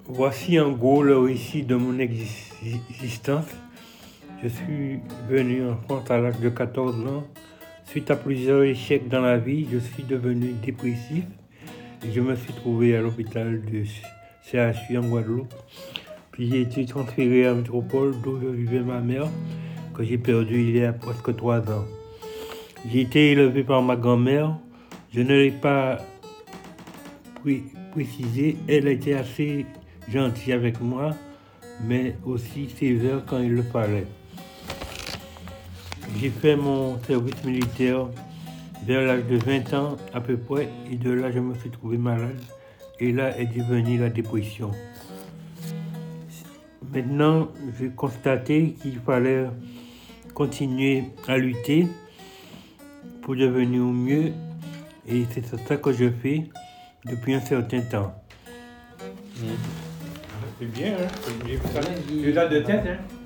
Voici en gros le récit de mon existence. Je suis venu en France à l'âge de 14 ans. Suite à plusieurs échecs dans la vie, je suis devenu dépressif et je me suis trouvé à l'hôpital de CHU en Guadeloupe. Puis j'ai été transféré à Métropole d'où je vivais ma mère, que j'ai perdue il y a presque 3 ans. J'ai été élevé par ma grand-mère. Je ne l'ai pas précisé, elle était assez gentille avec moi, mais aussi sévère quand il le fallait. J'ai fait mon service militaire vers l'âge de 20 ans à peu près, et de là je me suis trouvé malade, et là est devenue la dépression. Maintenant, j'ai constaté qu'il fallait continuer à lutter pour devenir mieux, et c'est ça que je fais depuis un certain temps. C'est bien, hein? C'est bien. Tu as de tête, hein?